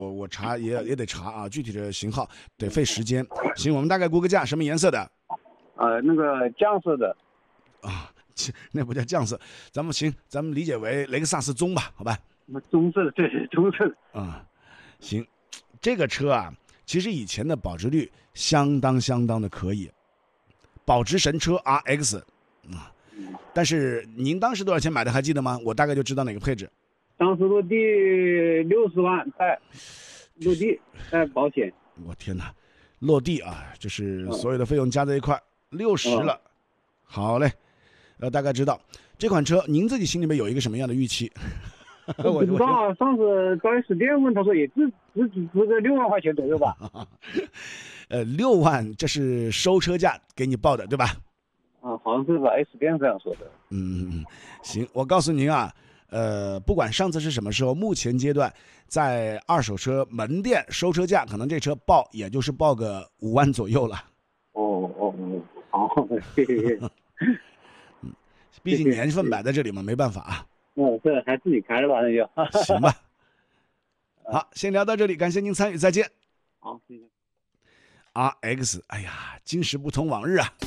我查也得查啊，具体的型号得费时间。行，我们大概估个价，什么颜色的？ 那个酱色的。 啊，那不叫酱色，咱们理解为雷克萨斯棕吧，好吧？ 棕色的，对，棕色的。 啊，行，这个车啊，其实以前的保值率相当的可以，保值神车 RX 啊。但是您当时多少钱买的还记得吗？我大概就知道哪个配置。 当时落地60万带落地带保险。 我天哪，落地啊，就是所有的费用加在一块60了。好嘞，大概知道这款车，您自己心里面有一个什么样的预期？ 我不知道，上次在4S店问，他说也值个6万块钱左右吧。 6万，这是收车价给你报的，对吧？ 好像是吧 ，S 店这样说的。 行，我告诉您啊，不管上次是什么时候，目前阶段在二手车门店收车价，可能这车报也就是报个5万左右了。 好，谢谢。 毕竟年份摆在这里嘛，没办法啊。 这还自己开了吧，那就行吧。好，先聊到这里，感谢您参与，再见。 好，谢谢。 RX， 哎呀，今时不同往日啊。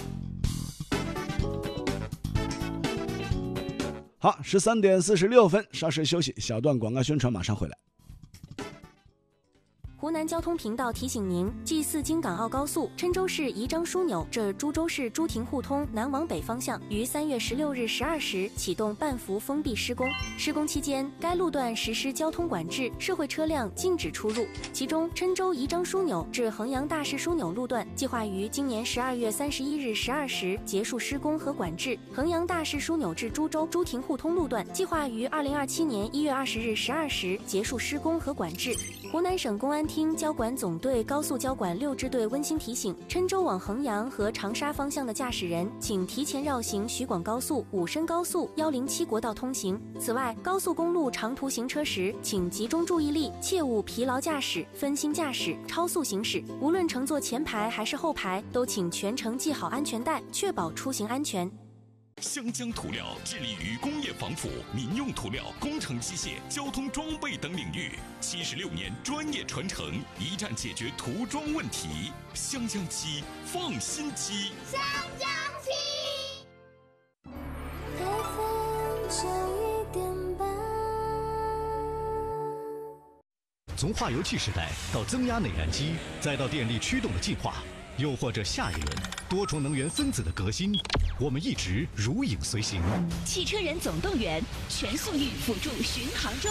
好，13点46分，稍事休息，小段广告宣传，马上回来。 湖南交通频道提醒您：G4京港澳高速郴州市宜章枢纽至株洲市朱亭互通南往北方向于3月16日12时启动半幅封闭施工。施工期间，该路段实施交通管制，社会车辆禁止出入。其中，郴州宜章枢纽至衡阳大市枢纽路段计划于今年12月31日12时结束施工和管制；衡阳大市枢纽至株洲朱亭互通路段计划于2027年1月20日12时结束施工和管制。湖南省公安厅交管总队高速交管6支队温馨提醒：郴州往衡阳和长沙方向的驾驶人，请提前绕行徐广高速、武深高速、107国道通行。此外，高速公路长途行车时，请集中注意力，切勿疲劳驾驶、分心驾驶、超速行驶。无论乘坐前排还是后排，都请全程系好安全带，确保出行安全。 湘江涂料致力于工业防腐、民用涂料、工程机械、交通装备等领域，76年专业传承，一站解决涂装问题。湘江漆，放心漆。 湘江漆。 从化油器时代到增压内燃机，再到电力驱动的进化，又或者下一轮多重能源分子的革新，我们一直如影随形。 汽车人总动员，全速域辅助巡航中。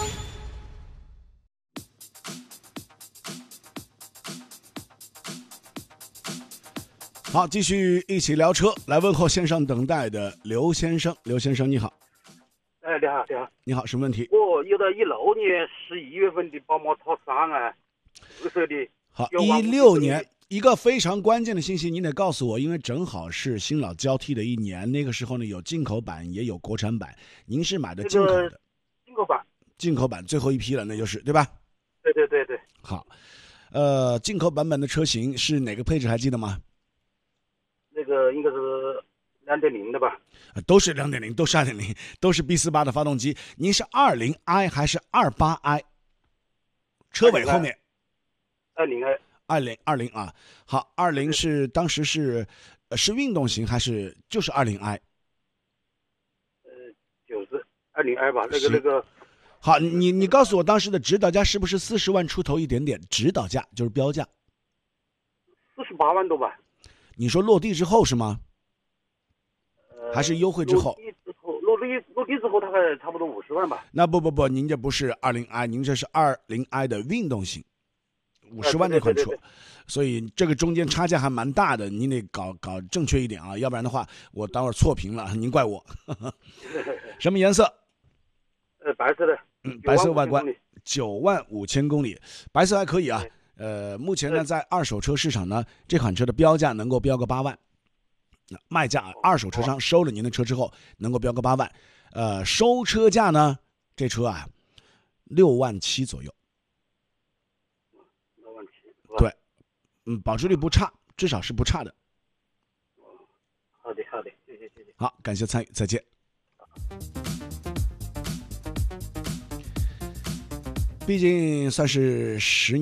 好，继续一起聊车，来问候线上等待的刘先生。刘先生你好。 你好，你好。 你好，什么问题？ 我有到16年11月份的宝马叉3啊，绿色的。 好，16年。一个非常关键的信息，你得告诉我，因为正好是新老交替的一年，那个时候呢有进口版也有国产版，您是买的进口的？进口版最后一批了，那就是对吧？ 对。 好，进口版本的车型是哪个配置还记得吗？ 那个应该是2.0的吧？ 都是2.0，都是2.0，都是 B48的发动机。您是20i 还是28i？ 车尾后面。 20i。 20啊，好，20是当时是运动型还是就是 20i？ 就是20i 吧，那个。 好，你告诉我当时的指导价是不是40万出头一点点？指导价就是标价。 48万多吧。 你说落地之后是吗？还是优惠之后？ 落地之后大概差不多50万吧。 那不，您这不是20i，您这是20i 的运动型。50万那款车，所以这个中间差价还蛮大的，你得搞正确一点啊，要不然的话我待会儿错评了，您怪我。什么颜色？ 白色的。 白色外观，9万5千公里，白色还可以啊。目前呢，在二手车市场呢，这款车的标价能够标个8万，卖价二手车商收了您的车之后能够标个8万，收车价呢，这车啊6万7左右。对，保值率不差，至少是不差的。 好的，谢谢。 好，感谢参与，再见。 毕竟算是10